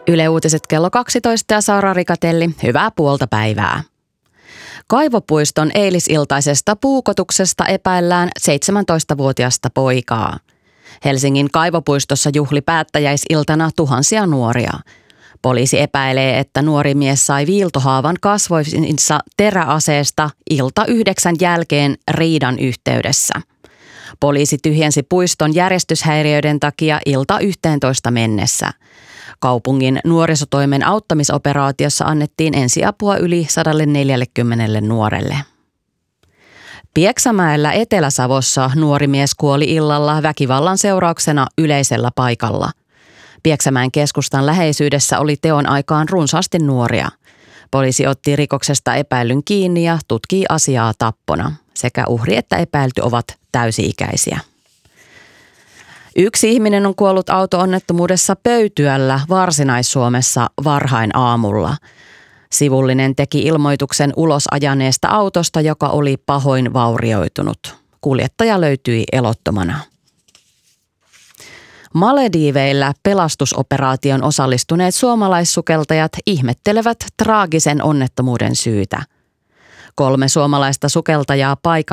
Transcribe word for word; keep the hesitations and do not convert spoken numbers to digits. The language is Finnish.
Yle Uutiset kello kaksitoista ja Saara Rikatelli, hyvää puolta päivää. Kaivopuiston eilisiltaisesta puukotuksesta epäillään seitsemäntoistavuotiasta poikaa. Helsingin Kaivopuistossa juhli päättäjäisiltana tuhansia nuoria. Poliisi epäilee, että nuori mies sai viiltohaavan kasvoinsa teräaseesta ilta yhdeksän jälkeen riidan yhteydessä. Poliisi tyhjensi puiston järjestyshäiriöiden takia ilta yhteentoista mennessä. Kaupungin nuorisotoimen auttamisoperaatiossa annettiin ensiapua yli sata neljäkymmentä nuorelle. Pieksämäellä Etelä-Savossa nuori mies kuoli illalla väkivallan seurauksena yleisellä paikalla. Pieksämäen keskustan läheisyydessä oli teon aikaan runsaasti nuoria. Poliisi otti rikoksesta epäillyn kiinni ja tutkii asiaa tappona. Sekä uhri että epäilty ovat täysi-ikäisiä. Yksi ihminen on kuollut auto-onnettomuudessa Pöytyällä Varsinais-Suomessa varhain aamulla. Sivullinen teki ilmoituksen ulos ajaneesta autosta, joka oli pahoin vaurioitunut. Kuljettaja löytyi elottomana. Malediiveillä pelastusoperaation osallistuneet suomalaissukeltajat ihmettelevät traagisen onnettomuuden syytä. Kolme suomalaista sukeltajaa paikan